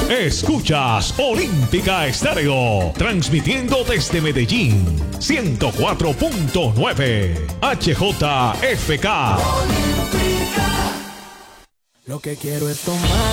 Escuchas Olímpica Estéreo, transmitiendo desde Medellín, 104.9 HJFK. Lo que quiero es tomar